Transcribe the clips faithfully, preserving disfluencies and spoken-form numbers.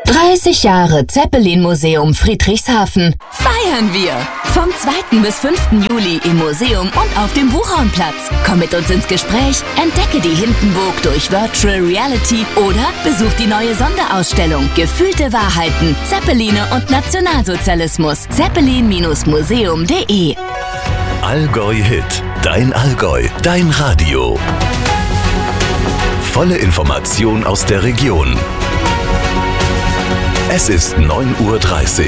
dreißig Jahre Zeppelin-Museum Friedrichshafen. Feiern wir! Vom zweiten bis fünften Juli im Museum und auf dem Buchhornplatz. Komm mit uns ins Gespräch, entdecke die Hindenburg durch Virtual Reality oder besuch die neue Sonderausstellung Gefühlte Wahrheiten, Zeppeline und Nationalsozialismus. Zeppelin Museum punkt de Allgäu Hit. Dein Allgäu. Dein Radio. Volle Information aus der Region. Es ist neun Uhr dreißig.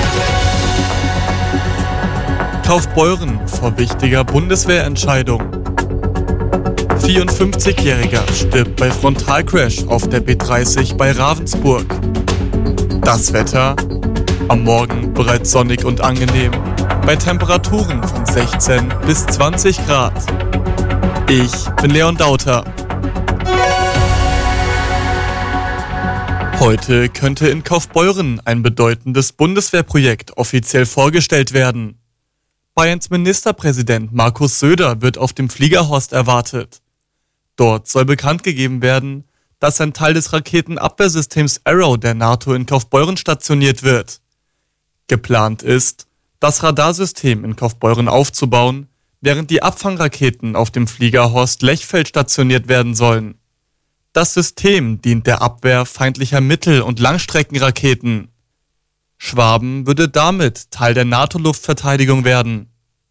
Kaufbeuren vor wichtiger Bundeswehrentscheidung. vierundfünfzigjähriger stirbt bei Frontalcrash auf der B dreißig bei Ravensburg. Das Wetter? Am Morgen bereits sonnig und angenehm, bei Temperaturen von sechzehn bis zwanzig Grad. Ich bin Leon Dauter. Heute könnte in Kaufbeuren ein bedeutendes Bundeswehrprojekt offiziell vorgestellt werden. Bayerns Ministerpräsident Markus Söder wird auf dem Fliegerhorst erwartet. Dort soll bekannt gegeben werden, dass ein Teil des Raketenabwehrsystems Arrow der NATO in Kaufbeuren stationiert wird. Geplant ist, das Radarsystem in Kaufbeuren aufzubauen, während die Abfangraketen auf dem Fliegerhorst Lechfeld stationiert werden sollen. Das System dient der Abwehr feindlicher Mittel- und Langstreckenraketen. Schwaben würde damit Teil der NATO-Luftverteidigung werden.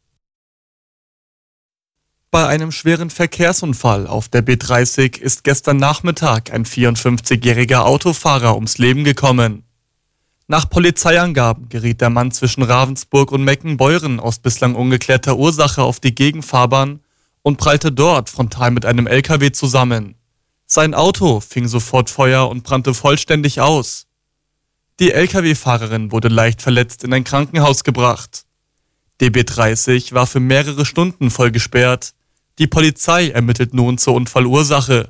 Bei einem schweren Verkehrsunfall auf der B dreißig ist gestern Nachmittag ein vierundfünfzigjähriger Autofahrer ums Leben gekommen. Nach Polizeiangaben geriet der Mann zwischen Ravensburg und Meckenbeuren aus bislang ungeklärter Ursache auf die Gegenfahrbahn und prallte dort frontal mit einem L K W zusammen. Sein Auto fing sofort Feuer und brannte vollständig aus. Die L K W-Fahrerin wurde leicht verletzt in ein Krankenhaus gebracht. Die B dreißig war für mehrere Stunden voll gesperrt. Die Polizei ermittelt nun zur Unfallursache.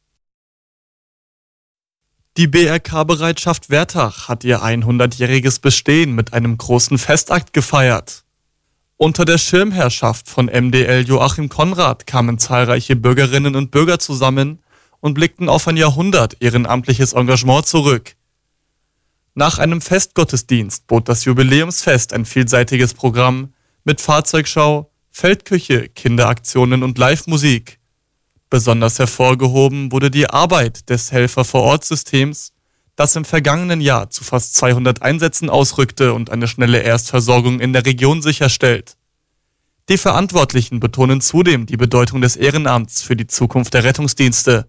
Die B R K-Bereitschaft Wertach hat ihr hundertjähriges Bestehen mit einem großen Festakt gefeiert. Unter der Schirmherrschaft von M D L Joachim Konrad kamen zahlreiche Bürgerinnen und Bürger zusammen und blickten auf ein Jahrhundert ehrenamtliches Engagement zurück. Nach einem Festgottesdienst bot das Jubiläumsfest ein vielseitiges Programm mit Fahrzeugschau, Feldküche, Kinderaktionen und Live-Musik. Besonders hervorgehoben wurde die Arbeit des Helfer-vor-Ort-Systems, das im vergangenen Jahr zu fast zweihundert Einsätzen ausrückte und eine schnelle Erstversorgung in der Region sicherstellt. Die Verantwortlichen betonen zudem die Bedeutung des Ehrenamts für die Zukunft der Rettungsdienste.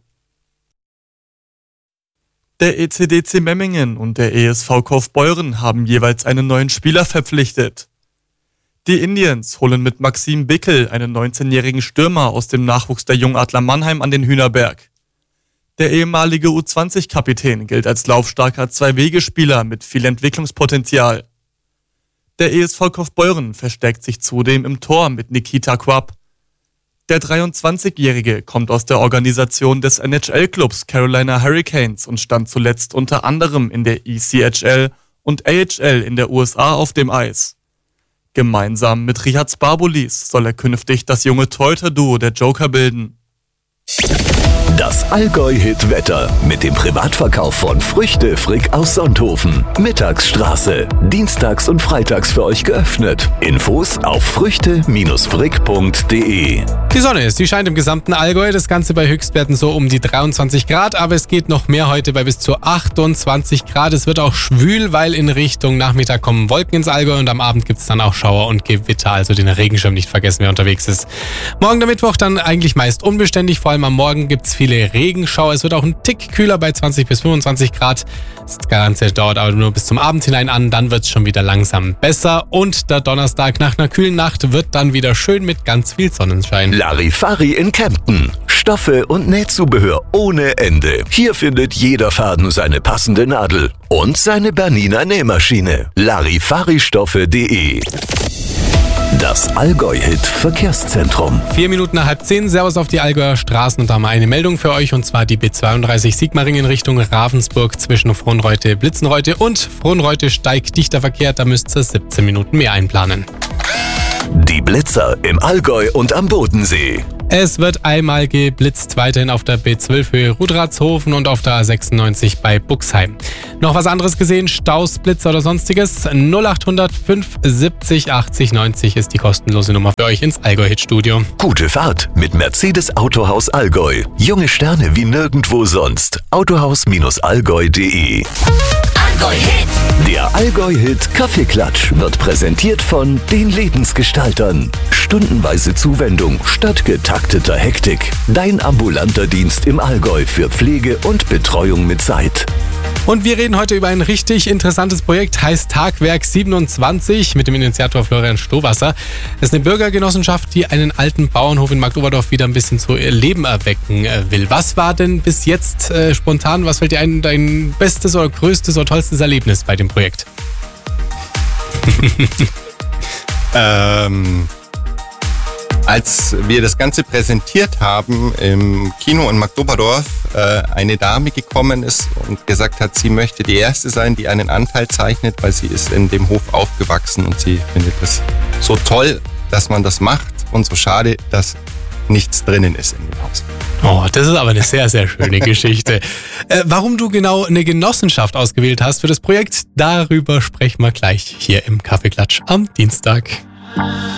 Der E C D C Memmingen und der E S V Kaufbeuren haben jeweils einen neuen Spieler verpflichtet. Die Indians holen mit Maxim Bickel einen neunzehnjährigen Stürmer aus dem Nachwuchs der Jungadler Mannheim an den Hühnerberg. Der ehemalige U zwanzig Kapitän gilt als laufstarker Zwei-Wege-Spieler mit viel Entwicklungspotenzial. Der E S V Kaufbeuren verstärkt sich zudem im Tor mit Nikita Quapp. Der dreiundzwanzigjährige kommt aus der Organisation des N H L-Clubs Carolina Hurricanes und stand zuletzt unter anderem in der E C H L und A H L in der U S A auf dem Eis. Gemeinsam mit Richard Sparbulis soll er künftig das junge Torhüter-Duo der Joker bilden. Das Allgäu-Hit-Wetter mit dem Privatverkauf von Früchte Frick aus Sonthofen. Mittagsstraße. Dienstags und freitags für euch geöffnet. Infos auf früchte frick punkt de. Die Sonne ist, die scheint im gesamten Allgäu. Das Ganze bei Höchstwerten so um die dreiundzwanzig Grad. Aber es geht noch mehr heute bei bis zu achtundzwanzig Grad. Es wird auch schwül, weil in Richtung Nachmittag kommen Wolken ins Allgäu. Und am Abend gibt es dann auch Schauer und Gewitter. Also den Regenschirm nicht vergessen, wer unterwegs ist. Morgen der Mittwoch dann eigentlich meist unbeständig. Vor allem am Morgen gibt es viele Regenschauer. Es wird auch ein Tick kühler bei zwanzig bis fünfundzwanzig Grad. Das Ganze dauert aber nur bis zum Abend hinein an. Dann wird es schon wieder langsam besser. Und der Donnerstag nach einer kühlen Nacht wird dann wieder schön mit ganz viel Sonnenschein. Larifari in Kempten. Stoffe und Nähzubehör ohne Ende. Hier findet jeder Faden seine passende Nadel. Und seine Bernina Nähmaschine. Larifaristoffe punkt de. Das Allgäu-Hit Verkehrszentrum. Vier Minuten nach halb zehn. Servus auf die Allgäuer Straßen. Und da haben wir eine Meldung für euch. Und zwar die B zweiunddreißig Sigmaringen in Richtung Ravensburg zwischen Frohnreute, Blitzenreute und Frohnreute steigt dichter Verkehr. Da müsst ihr siebzehn Minuten mehr einplanen. Die Blitzer im Allgäu und am Bodensee. Es wird einmal geblitzt, weiterhin auf der B zwölf Höhe Rudratshofen und auf der A sechsundneunzig bei Buxheim. Noch was anderes gesehen? Staus, Blitzer oder sonstiges? null acht hundert fünf siebzig achtzig neunzig ist die kostenlose Nummer für euch ins Allgäu-Hit-Studio. Gute Fahrt mit Mercedes Autohaus Allgäu. Junge Sterne wie nirgendwo sonst. autohaus Allgäu punkt de. Allgäu-Hit. Der Allgäu-Hit Kaffeeklatsch wird präsentiert von den Lebensgestaltern. Stundenweise Zuwendung statt getakteter Hektik. Dein ambulanter Dienst im Allgäu für Pflege und Betreuung mit Zeit. Und wir reden heute über ein richtig interessantes Projekt, heißt Tagwerk siebenundzwanzig mit dem Initiator Florian Stowasser. Das ist eine Bürgergenossenschaft, die einen alten Bauernhof in Marktoberdorf wieder ein bisschen zu Leben erwecken will. Was war denn bis jetzt äh, spontan, was fällt dir ein, dein bestes oder größtes oder tollstes Erlebnis bei dem Projekt? ähm... Als wir das Ganze präsentiert haben im Kino in Marktoberdorf, äh, eine Dame gekommen ist und gesagt hat, sie möchte die Erste sein, die einen Anteil zeichnet, weil sie ist in dem Hof aufgewachsen und sie findet es so toll, dass man das macht und so schade, dass nichts drinnen ist in dem Haus. Oh, das ist aber eine sehr, sehr schöne Geschichte. Äh, warum du genau eine Genossenschaft ausgewählt hast für das Projekt, darüber sprechen wir gleich hier im Kaffeeklatsch am Dienstag.